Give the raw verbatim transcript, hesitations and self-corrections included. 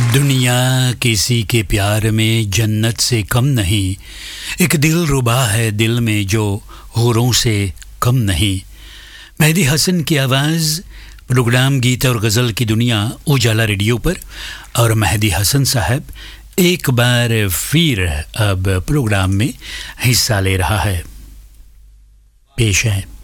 दुनिया किसी के प्यार में जन्नत से कम नहीं, एक दिल रुबा है दिल में जो हूरों से कम नहीं। मेहदी हसन की आवाज़, प्रोग्राम गीत और गज़ल की दुनिया उजाला रेडियो पर, और मेहदी हसन साहब एक बार फिर अब प्रोग्राम में हिस्सा ले रहा है। पेश है